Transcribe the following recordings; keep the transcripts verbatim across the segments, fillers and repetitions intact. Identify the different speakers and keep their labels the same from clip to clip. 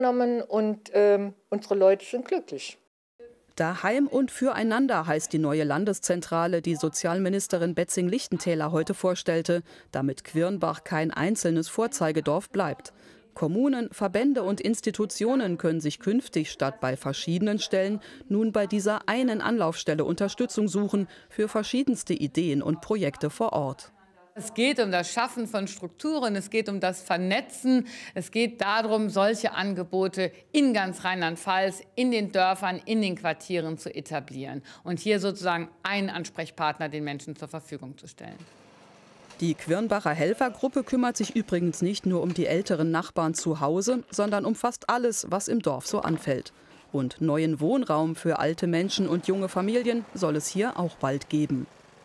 Speaker 1: Und ähm, unsere Leute sind glücklich.
Speaker 2: Daheim und füreinander heißt die neue Landeszentrale, die Sozialministerin Betzing-Lichtentäler heute vorstellte, damit Quirnbach kein einzelnes Vorzeigedorf bleibt. Kommunen, Verbände und Institutionen können sich künftig statt bei verschiedenen Stellen nun bei dieser einen Anlaufstelle Unterstützung suchen für verschiedenste Ideen und Projekte vor Ort.
Speaker 3: Es geht um das Schaffen von Strukturen, es geht um das Vernetzen, es geht darum, solche Angebote in ganz Rheinland-Pfalz, in den Dörfern, in den Quartieren zu etablieren und hier sozusagen einen Ansprechpartner den Menschen zur Verfügung zu stellen.
Speaker 2: Die Quirnbacher Helfergruppe kümmert sich übrigens nicht nur um die älteren Nachbarn zu Hause, sondern um fast alles, was im Dorf so anfällt. Und neuen Wohnraum für alte Menschen und junge Familien soll es hier auch bald geben.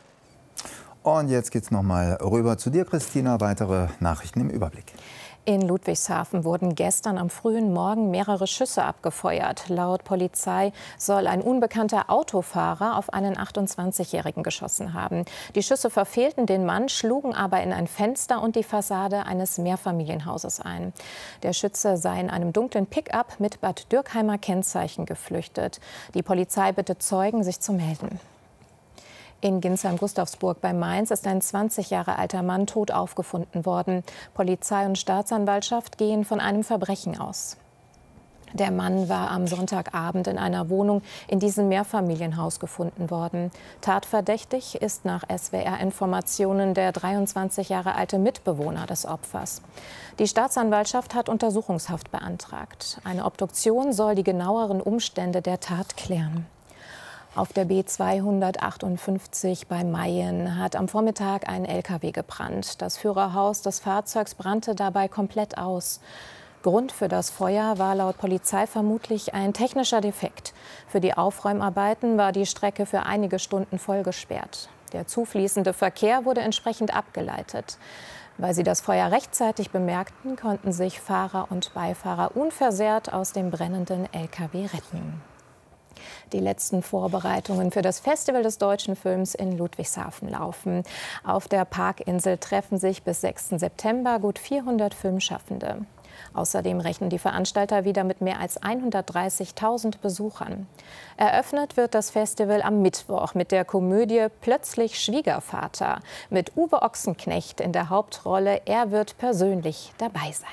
Speaker 4: Und jetzt geht's noch mal rüber zu dir, Christina. Weitere Nachrichten im Überblick.
Speaker 5: In Ludwigshafen wurden gestern am frühen Morgen mehrere Schüsse abgefeuert. Laut Polizei soll ein unbekannter Autofahrer auf einen achtundzwanzigjährigen geschossen haben. Die Schüsse verfehlten den Mann, schlugen aber in ein Fenster und die Fassade eines Mehrfamilienhauses ein. Der Schütze sei in einem dunklen Pickup mit Bad Dürkheimer Kennzeichen geflüchtet. Die Polizei bittet Zeugen, sich zu melden. In Ginsheim-Gustavsburg bei Mainz ist ein zwanzig Jahre alter Mann tot aufgefunden worden. Polizei und Staatsanwaltschaft gehen von einem Verbrechen aus. Der Mann war am Sonntagabend in einer Wohnung in diesem Mehrfamilienhaus gefunden worden. Tatverdächtig ist nach S W R-Informationen der dreiundzwanzig Jahre alte Mitbewohner des Opfers. Die Staatsanwaltschaft hat Untersuchungshaft beantragt. Eine Obduktion soll die genaueren Umstände der Tat klären. Auf der B zweihundertachtundfünfzig bei Mayen hat am Vormittag ein L K W gebrannt. Das Führerhaus des Fahrzeugs brannte dabei komplett aus. Grund für das Feuer war laut Polizei vermutlich ein technischer Defekt. Für die Aufräumarbeiten war die Strecke für einige Stunden vollgesperrt. Der zufließende Verkehr wurde entsprechend abgeleitet. Weil sie das Feuer rechtzeitig bemerkten, konnten sich Fahrer und Beifahrer unversehrt aus dem brennenden L K W retten. Die letzten Vorbereitungen für das Festival des deutschen Films in Ludwigshafen laufen. Auf der Parkinsel treffen sich bis sechsten September gut vierhundert Filmschaffende. Außerdem rechnen die Veranstalter wieder mit mehr als hundertdreißigtausend Besuchern. Eröffnet wird das Festival am Mittwoch mit der Komödie Plötzlich Schwiegervater mit Uwe Ochsenknecht in der Hauptrolle. Er wird persönlich dabei sein.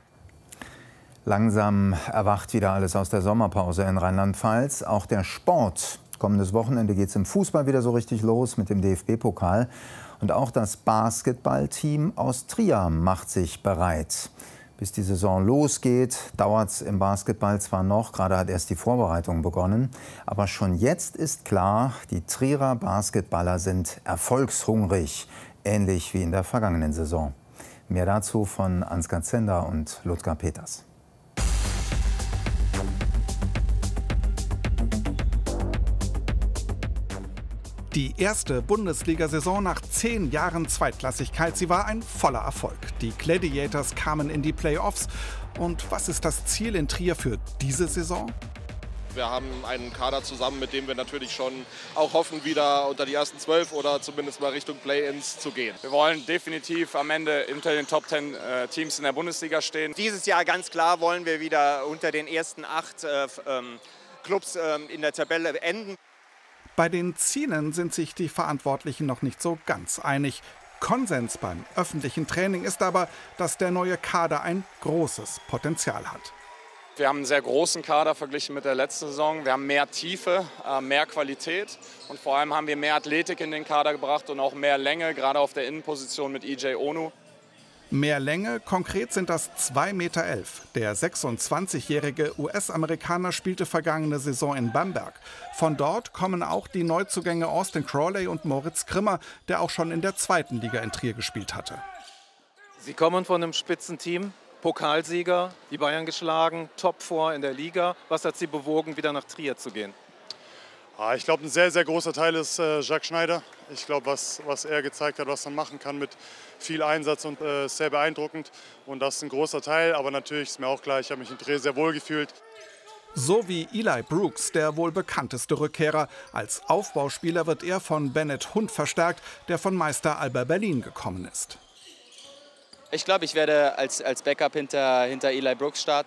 Speaker 4: Langsam erwacht wieder alles aus der Sommerpause in Rheinland-Pfalz. Auch der Sport. Kommendes Wochenende geht es im Fußball wieder so richtig los mit dem D F B-Pokal. Und auch das Basketballteam aus Trier macht sich bereit. Bis die Saison losgeht, dauert es im Basketball zwar noch, gerade hat erst die Vorbereitung begonnen. Aber schon jetzt ist klar, die Trierer Basketballer sind erfolgshungrig. Ähnlich wie in der vergangenen Saison. Mehr dazu von Ansgar Zender und Ludger Peters.
Speaker 6: Die erste Bundesliga-Saison nach zehn Jahren Zweitklassigkeit, sie war ein voller Erfolg. Die Gladiators kamen in die Playoffs. Und was ist das Ziel in Trier für diese Saison?
Speaker 7: Wir haben einen Kader zusammen, mit dem wir natürlich schon auch hoffen, wieder unter die ersten zwölf oder zumindest mal Richtung Play-ins zu gehen.
Speaker 8: Wir wollen definitiv am Ende unter den Top zehn äh, Teams in der Bundesliga stehen.
Speaker 9: Dieses Jahr ganz klar wollen wir wieder unter den ersten acht äh, ähm, Clubs äh, in der Tabelle enden.
Speaker 6: Bei den Zielen sind sich die Verantwortlichen noch nicht so ganz einig. Konsens beim öffentlichen Training ist aber, dass der neue Kader ein großes Potenzial hat.
Speaker 8: Wir haben einen sehr großen Kader verglichen mit der letzten Saison. Wir haben mehr Tiefe, mehr Qualität und vor allem haben wir mehr Athletik in den Kader gebracht und auch mehr Länge, gerade auf der Innenposition mit E J Onu.
Speaker 6: Mehr Länge, konkret sind das zwei Meter elf. Der sechsundzwanzigjährige U S-Amerikaner spielte vergangene Saison in Bamberg. Von dort kommen auch die Neuzugänge Austin Crawley und Moritz Grimmer, der auch schon in der zweiten Liga in Trier gespielt hatte.
Speaker 10: Sie kommen von einem Spitzenteam, Pokalsieger, die Bayern geschlagen, Top vier in der Liga. Was hat Sie bewogen, wieder nach Trier zu gehen?
Speaker 11: Ich glaube, ein sehr, sehr großer Teil ist äh, Jacques Schneider. Ich glaube, was, was er gezeigt hat, was er machen kann mit viel Einsatz und äh, sehr beeindruckend. Und das ist ein großer Teil, aber natürlich ist mir auch klar, ich habe mich in Trier sehr wohl gefühlt.
Speaker 6: So wie Eli Brooks, der wohl bekannteste Rückkehrer. Als Aufbauspieler wird er von Bennett Hund verstärkt, der von Meister Alba Berlin gekommen ist.
Speaker 12: Ich glaube, ich werde als, als Backup hinter, hinter Eli Brooks starten.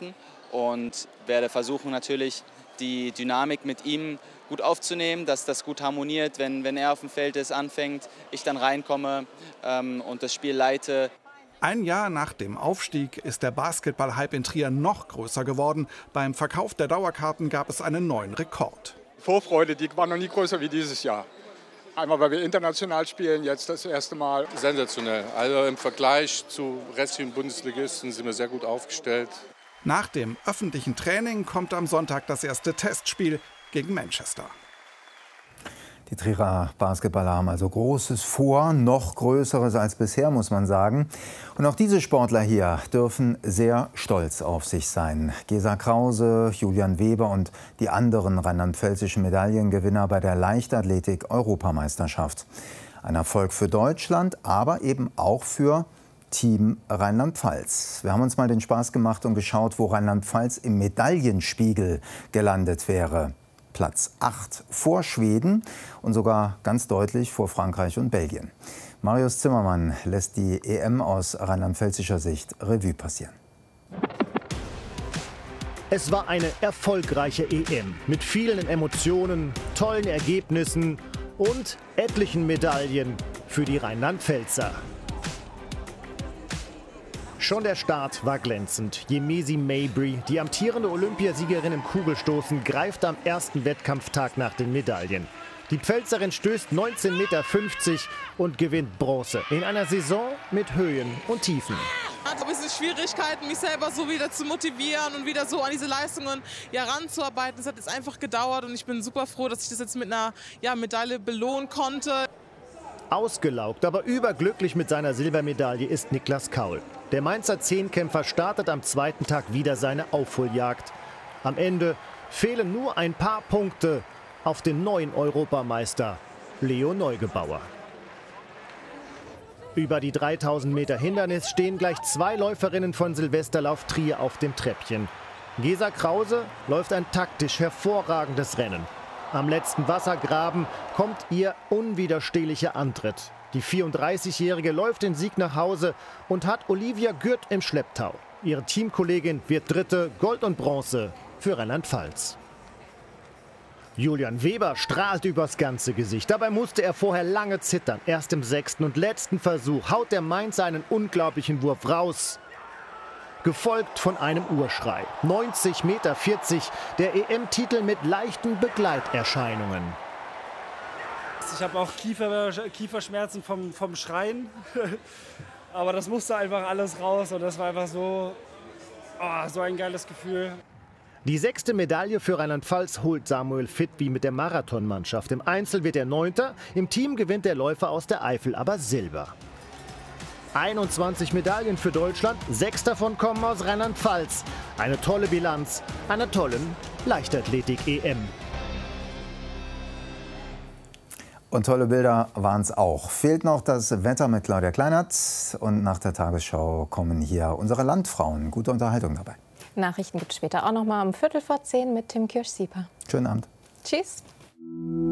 Speaker 12: und werde versuchen natürlich die Dynamik mit ihm gut aufzunehmen, dass das gut harmoniert, wenn, wenn er auf dem Feld ist, anfängt, ich dann reinkomme ähm, und das Spiel leite.
Speaker 6: Ein Jahr nach dem Aufstieg ist der Basketball-Hype in Trier noch größer geworden. Beim Verkauf der Dauerkarten gab es einen neuen Rekord.
Speaker 13: Vorfreude, die war noch nie größer wie dieses Jahr. Einmal, weil wir international spielen, jetzt das erste Mal.
Speaker 14: Sensationell. Also im Vergleich zu restlichen Bundesligisten sind wir sehr gut aufgestellt.
Speaker 6: Nach dem öffentlichen Training kommt am Sonntag das erste Testspiel gegen Manchester.
Speaker 4: Die Trierer Basketballer haben also Großes vor, noch Größeres als bisher, muss man sagen. Und auch diese Sportler hier dürfen sehr stolz auf sich sein. Gesa Krause, Julian Weber und die anderen rheinland-pfälzischen Medaillengewinner bei der Leichtathletik-Europameisterschaft. Ein Erfolg für Deutschland, aber eben auch für Team Rheinland-Pfalz. Wir haben uns mal den Spaß gemacht und geschaut, wo Rheinland-Pfalz im Medaillenspiegel gelandet wäre. Platz acht vor Schweden und sogar ganz deutlich vor Frankreich und Belgien. Marius Zimmermann lässt die E M aus rheinland-pfälzischer Sicht Revue passieren.
Speaker 15: Es war eine erfolgreiche E M mit vielen Emotionen, tollen Ergebnissen und etlichen Medaillen für die Rheinland-Pfälzer. Schon der Start war glänzend. Yemisi Mabry, die amtierende Olympiasiegerin im Kugelstoßen, greift am ersten Wettkampftag nach den Medaillen. Die Pfälzerin stößt neunzehn Meter fünfzig und gewinnt Bronze in einer Saison mit Höhen und Tiefen.
Speaker 16: Ich hatte ein bisschen Schwierigkeiten, mich selber so wieder zu motivieren und wieder so an diese Leistungen ja, ranzuarbeiten. Es hat jetzt einfach gedauert und ich bin super froh, dass ich das jetzt mit einer ja, Medaille belohnen konnte.
Speaker 15: Ausgelaugt, aber überglücklich mit seiner Silbermedaille ist Niklas Kaul. Der Mainzer Zehnkämpfer startet am zweiten Tag wieder seine Aufholjagd. Am Ende fehlen nur ein paar Punkte auf den neuen Europameister Leo Neugebauer. Über die dreitausend Meter Hindernis stehen gleich zwei Läuferinnen von Silvesterlauf Trier auf dem Treppchen. Gesa Krause läuft ein taktisch hervorragendes Rennen. Am letzten Wassergraben kommt ihr unwiderstehlicher Antritt. Die vierunddreißigjährige läuft den Sieg nach Hause und hat Olivia Gürt im Schlepptau. Ihre Teamkollegin wird Dritte, Gold und Bronze für Rheinland-Pfalz. Julian Weber strahlt übers ganze Gesicht. Dabei musste er vorher lange zittern. Erst im sechsten und letzten Versuch haut der Mainzer einen unglaublichen Wurf raus. Gefolgt von einem Urschrei. neunzig Meter vierzig, der E M-Titel mit leichten Begleiterscheinungen.
Speaker 17: Ich habe auch Kiefer, Kieferschmerzen vom, vom Schreien, aber das musste einfach alles raus und das war einfach so, oh, so ein geiles Gefühl.
Speaker 15: Die sechste Medaille für Rheinland-Pfalz holt Samuel Fitby mit der Marathonmannschaft. Im Einzel wird er Neunter, im Team gewinnt der Läufer aus der Eifel aber Silber. einundzwanzig Medaillen für Deutschland, sechs davon kommen aus Rheinland-Pfalz. Eine tolle Bilanz einer tollen Leichtathletik-E M.
Speaker 4: Und tolle Bilder waren es auch. Fehlt noch das Wetter mit Claudia Kleinert. Und nach der Tagesschau kommen hier unsere Landfrauen. Gute Unterhaltung dabei.
Speaker 5: Nachrichten gibt es später auch noch mal um Viertel vor zehn mit Tim Kirsch-Sieper.
Speaker 4: Schönen Abend.
Speaker 5: Tschüss.